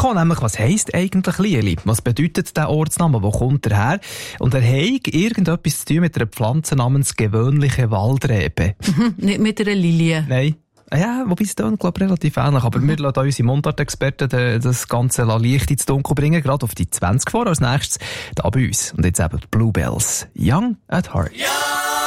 gekommen, nämlich was heisst eigentlich Lieli? Was bedeutet der Ortsname? Wo kommt er her? Und er hat irgendetwas zu tun mit einer Pflanze namens gewöhnliche Waldrebe. Nicht mit einer Lilie. Nein. Ja, wobei es dann, glaube ich, relativ ähnlich. Aber wir lassen unsere Mundart-Experten das Ganze Licht ins Dunkel bringen, gerade auf die 20 vor. Als nächstes da bei uns. Und jetzt eben die Bluebells. Young at Heart. Ja!